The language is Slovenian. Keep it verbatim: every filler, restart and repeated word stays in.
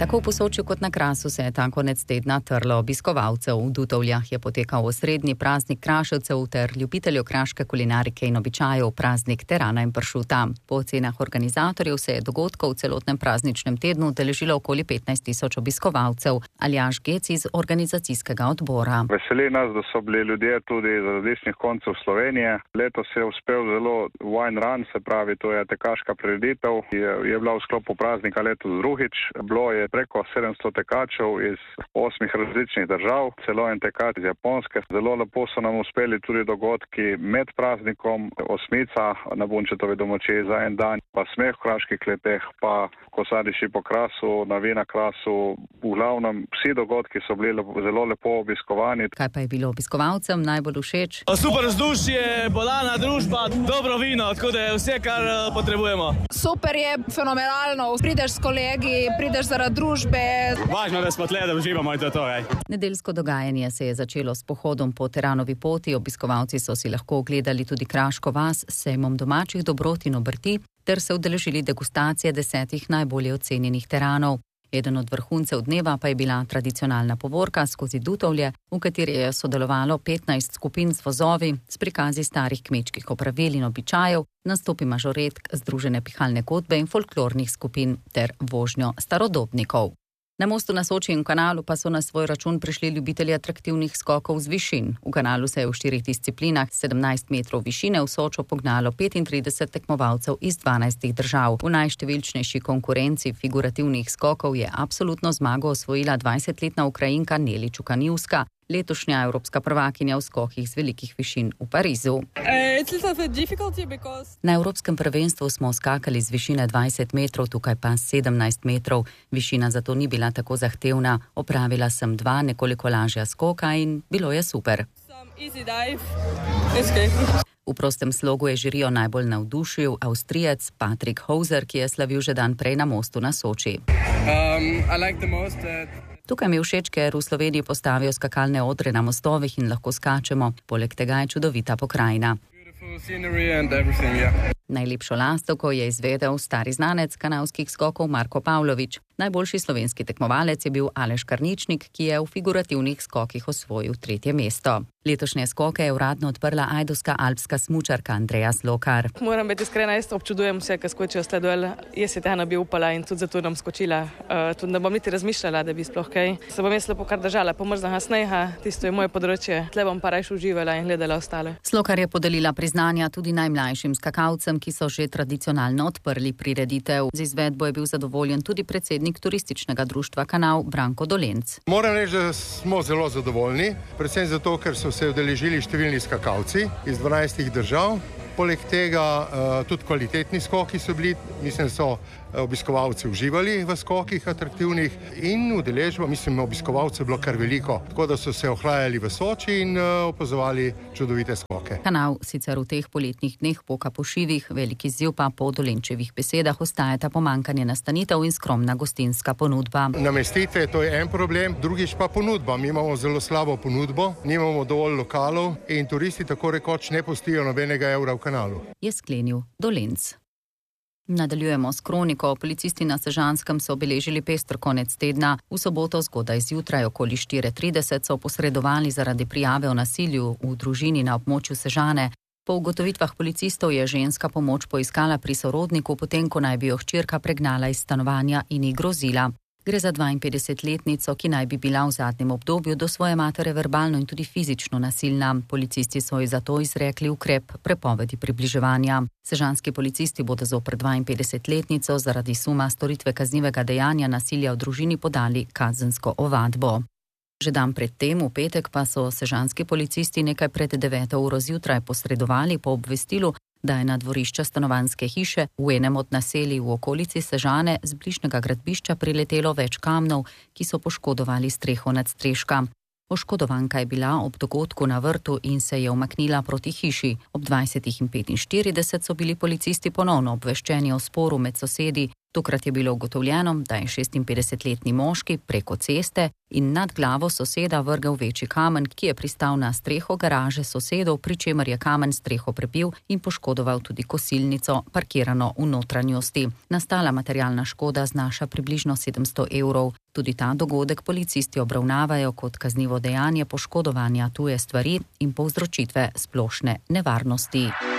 Tako v Posočju kot na Krasu se je ta konec tedna trlo obiskovalcev. V Dutovljah je potekal osrednji praznik kraševcev ter ljubiteljev kraške kulinarike in običajev, praznik terana in pršuta. Po ocenah organizatorjev se je dogodkov v celotnem prazničnem tednu udeležilo okoli petnajst tisoč obiskovalcev. Aljaž Gec iz organizacijskega odbora. Veseli nas, da so bili ljudje tudi iz različnih koncev Slovenije. Letos je uspel zelo wine run, se pravi, to je tekaška prireditev. Je, je bila v sklopu praznika letos drugič. Bilo je preko sedemsto tekačev iz osmih različnih držav, celo en tekač iz Japonske. Zelo lepo so nam uspeli tudi dogodki med praznikom, osmica na Bunčetovi domačiji za en dan, pa smeh v kraških kleteh, pa kosariši po Krasu, na Vina Krasu. V glavnem vsi dogodki so bili lepo, zelo lepo obiskovani. Kaj pa je bilo obiskovalcem najbolj všeč? Super vzdušje, bolana družba, dobro vino, tako da je vse, kar potrebujemo. Super je, fenomenalno, prideš s kolegi, prideš zaradi družbe. Važno, da smo tle, da uživamo in to je to. Ej. Nedeljsko dogajanje se je začelo s pohodom po Teranovi poti. Obiskovalci so si lahko ogledali tudi Kraško vas s sejmom domačih dobrot in obrti ter se udeležili degustacije desetih najbolje ocenjenih teranov. Eden od vrhuncev dneva pa je bila tradicionalna povorka skozi Dutovlje, v kateri je sodelovalo petnajst skupin z vozovi, s prikazi starih kmečkih opravil in običajev, nastopi mažoretk, združene pihalne godbe in folklornih skupin ter vožnjo starodobnikov. Na mostu na Sočjem kanalu pa so na svoj račun prišli ljubitelji atraktivnih skokov z višin. V kanalu se je v štirih disciplinah sedemnajst metrov višine v Sočo pognalo petintrideset tekmovalcev iz dvanajstih držav. V najštevilčnejši konkurenci figurativnih skokov je absolutno zmago osvojila dvajsetletna Ukrajinka Neli Čukanivska, letošnja evropska prvakinja v skokih z velikih višin v Parizu. Na evropskem prvenstvu smo skakali z višine dvajset metrov, tukaj pa sedemnajst metrov. Višina zato ni bila tako zahtevna. Opravila sem dva nekoliko lažja skoka in bilo je super. V prostem slogu je žirijo najbolj navdušil Avstrijec Patrick Hauser, ki je slavil že dan prej na mostu na Soči. Um, I like the most, uh... Tukaj mi je všeč, ker v Sloveniji postavijo skakalne odre na mostovih in lahko skačemo. Poleg tega je čudovita pokrajina. Najlepšo lastovko je izvedel stari znanec kanalskih skokov Marko Pavlović. Najboljši slovenski tekmovalec je bil Aleš Karničnik, ki je v figurativnih skokih osvojil tretje mesto. Letošnje skoke je uradno odprla ajdovska alpska smučarka Andreja Slokar. Moram biti iskrena, jaz občudujem vse, ki skočijo sledujel. Jaz je tehna bi upala in tudi zato nam skočila. Uh, tudi ne bom niti razmišljala, da bi sploh kaj. Se bom jaz lepo kar držala, pomrznega sneha, tisto je moje področje. Tle bom pa rajš uživala in gledala ostale. Slokar je podelila priznanja tudi najmlajšim skakalcem, ki so že tradicionalno odprli prireditev. Z izvedbo je bil zadovoljen tudi predsednik turističnega društva Kanal Branko Dolenc. Moram reči, da smo zelo zadovoljni, predvsem zato, ker so se udeležili številni skakalci iz dvanajstih držav. Poleg tega uh, tudi kvalitetni skoki so bili, mislim, so obiskovalci uživali v skokih atraktivnih in udeležba, mislim, obiskovalcev je bilo kar veliko, tako da so se ohlajali v Soči in uh, opazovali čudovite skoke. Kanal sicer v teh poletnih dneh poka po šivih, veliki izziv pa po Dolenčevih besedah ostajata pomankanje nastanitev in skromna gostinska ponudba. Namestitve, to je en problem, drugič pa ponudba. Mi imamo zelo slabo ponudbo, nimamo dovolj lokalov in turisti tako rekoč ne pustijo nobenega evra v kanalu. Je sklenil Dolenc. Nadaljujemo s kroniko. Policisti na Sežanskem so obeležili pester konec tedna. V soboto zgodaj zjutraj okoli štiri trideset so posredovali zaradi prijave o nasilju v družini na območju Sežane. Po ugotovitvah policistov je ženska pomoč poiskala pri sorodniku, potem ko naj bi jo hčerka pregnala iz stanovanja in ji grozila. Gre za dvainpetdesetletnico, ki naj bi bila v zadnjem obdobju do svoje matere verbalno in tudi fizično nasilna. Policisti so ji zato izrekli ukrep prepovedi približevanja. Sežanski policisti bodo zoper dvainpetdesetletnico zaradi suma storitve kaznivega dejanja nasilja v družini podali kazensko ovadbo. Že dan pred tem, v petek, pa so sežanski policisti nekaj pred deveto uro zjutraj posredovali po obvestilu, da je na dvorišča stanovanjske hiše v enem od naselij v okolici Sežane z bližnjega gradbišča priletelo več kamnov, ki so poškodovali streho nadstreška. Poškodovanka je bila ob dogodku na vrtu in se je umaknila proti hiši. Ob dvajsetih in petinštirideset so bili policisti ponovno obveščeni o sporu med sosedi, Tokrat je bilo ugotovljeno, da je šestinpetdesetletni moški preko ceste in nad glavo soseda vrgel večji kamen, ki je pristal na streho garaže sosedov, pri čemer je kamen streho prebil in poškodoval tudi kosilnico, parkirano v notranjosti. Nastala materialna škoda znaša približno sedemsto evrov. Tudi ta dogodek policisti obravnavajo kot kaznivo dejanje poškodovanja tuje stvari in povzročitve splošne nevarnosti.